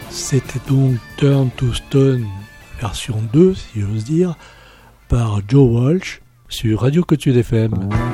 C'était donc Turn to Stone version 2, si j'ose dire, par Joe Walsh sur Radio Cotude FM.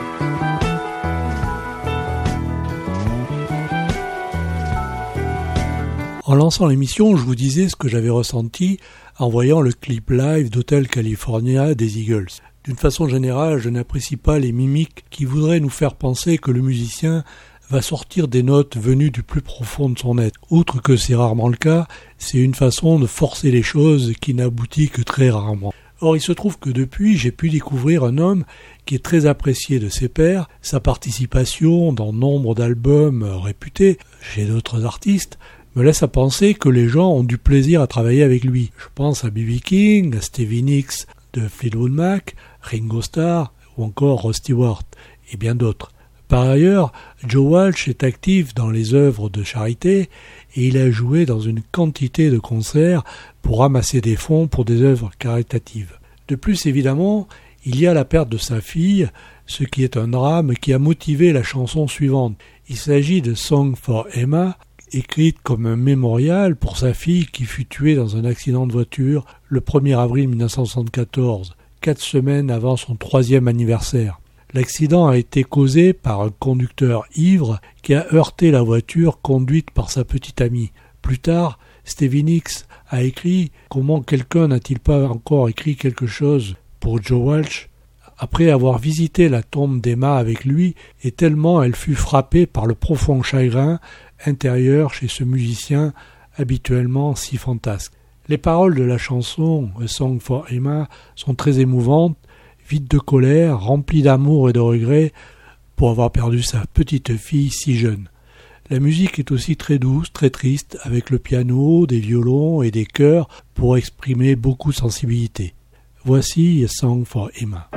En lançant l'émission, je vous disais ce que j'avais ressenti en voyant le clip live d'Hotel California des Eagles. D'une façon générale, je n'apprécie pas les mimiques qui voudraient nous faire penser que le musicien va sortir des notes venues du plus profond de son être. Outre que c'est rarement le cas, c'est une façon de forcer les choses qui n'aboutit que très rarement. Or, il se trouve que depuis, j'ai pu découvrir un homme qui est très apprécié de ses pairs, sa participation dans nombre d'albums réputés chez d'autres artistes me laisse à penser que les gens ont du plaisir à travailler avec lui. Je pense à B.B. King, à Stevie Nicks de Fleetwood Mac, Ringo Starr ou encore Rod Stewart et bien d'autres. Par ailleurs, Joe Walsh est actif dans les œuvres de charité et il a joué dans une quantité de concerts pour ramasser des fonds pour des œuvres caritatives. De plus, évidemment, il y a la perte de sa fille, ce qui est un drame qui a motivé la chanson suivante. Il s'agit de Song for Emma, écrite comme un mémorial pour sa fille qui fut tuée dans un accident de voiture le 1er avril 1974, 4 semaines avant son 3e anniversaire. L'accident a été causé par un conducteur ivre qui a heurté la voiture conduite par sa petite amie. Plus tard, Stevie Nicks a écrit « Comment quelqu'un n'a-t-il pas encore écrit quelque chose pour Joe Walsh ?» Après avoir visité la tombe d'Emma avec lui, et tellement elle fut frappée par le profond chagrin intérieur chez ce musicien habituellement si fantasque. Les paroles de la chanson « A Song for Emma » sont très émouvantes, vide de colère, rempli d'amour et de regret pour avoir perdu sa petite fille si jeune. La musique est aussi très douce, très triste, avec le piano, des violons et des chœurs pour exprimer beaucoup de sensibilité. Voici A Song for Emma.